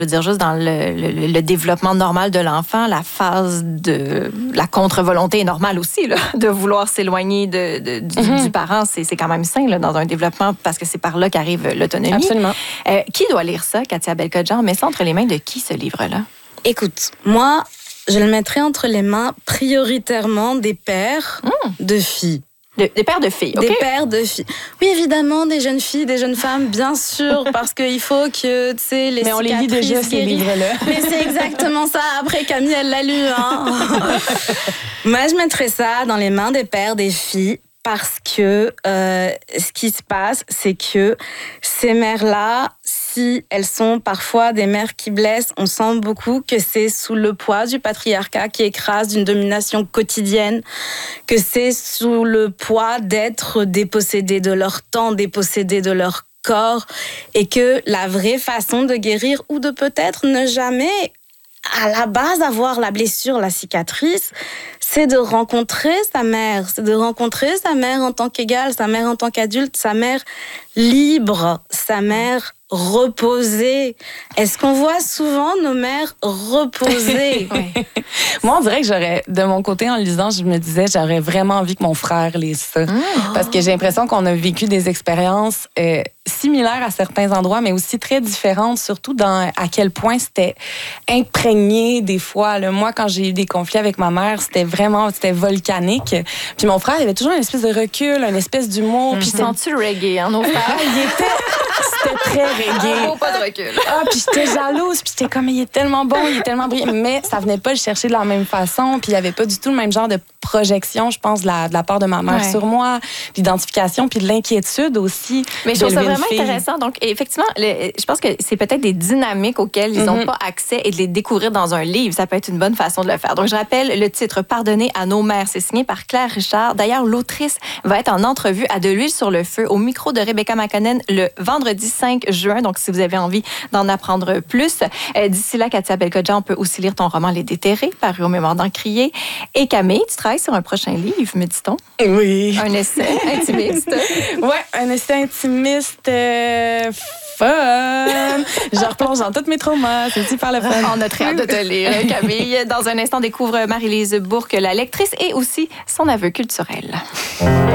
Je veux dire, juste dans le développement normal de l'enfant, la phase de la contre-volonté est normale aussi, là, de vouloir s'éloigner du parent. C'est quand même sain là, dans un développement parce que c'est par là qu'arrive l'autonomie. Absolument. Qui doit lire ça, Katia Belkhodja? On met ça entre les mains de qui, ce livre-là? Écoute, moi, je le mettrais entre les mains prioritairement des pères de filles. Des pères de filles, OK? Des pères de filles. Oui, évidemment, des jeunes filles, des jeunes femmes, bien sûr, parce qu'il faut que, tu sais, les Mais on les lit déjà, ces livres-là. Mais c'est exactement ça. Après, Camille, elle l'a lu, hein. Moi, je mettrais ça dans les mains des pères des filles parce que ce qui se passe, c'est que ces mères-là, si elles sont parfois des mères qui blessent, on sent beaucoup que c'est sous le poids du patriarcat qui écrase, d'une domination quotidienne, que c'est sous le poids d'être dépossédées de leur temps, dépossédées de leur corps, et que la vraie façon de guérir ou de peut-être ne jamais à la base avoir la blessure, la cicatrice, c'est de rencontrer sa mère, en tant qu'égale, sa mère en tant qu'adulte, sa mère libre, sa mère reposée. Est-ce qu'on voit souvent nos mères reposées? Oui. Moi, on dirait que j'aurais, de mon côté, en le lisant, je me disais, j'aurais vraiment envie que mon frère lise ça. Parce que j'ai l'impression qu'on a vécu des expériences similaires à certains endroits, mais aussi très différentes, surtout dans à quel point c'était imprégné des fois. Là. Moi, quand j'ai eu des conflits avec ma mère, c'était volcanique. Puis mon frère, il avait toujours une espèce de recul, une espèce d'humour. Puis sens-tu le reggae, hein, nos frères? C'était très reggae. Pas de recul. Puis j'étais jalouse, puis j'étais comme, il est tellement bon, il est tellement brillant. Mais ça venait pas le chercher de la même façon, puis il y avait pas du tout le même genre de projection, je pense, de la part de ma mère sur moi, l'identification, puis de l'inquiétude aussi. Mais je trouve ça vraiment intéressant. Donc, effectivement, je pense que c'est peut-être des dynamiques auxquelles ils n'ont pas accès et de les découvrir dans un livre, ça peut être une bonne façon de le faire. Donc, je rappelle le titre « Pardonner à nos mères ». C'est signé par Claire Richard. D'ailleurs, l'autrice va être en entrevue à De l'huile sur le feu au micro de Rebecca McConnell le vendredi 5 juin. Donc, si vous avez envie d'en apprendre plus. D'ici là, Katia Belkhodja, on peut aussi lire ton roman « Les déterrés », paru au Mémoire d'Encrier. Et Camille, tu travailles sur un prochain livre, me dit-on? Oui. Un essai intimiste. Ouais, un essai intimiste fun. Je replonge dans tous mes traumas. C'est super le fun. On a très hâte de te lire, Camille. Dans un instant, découvre Marie-Lise Bourque, la lectrice, et aussi son aveu culturel.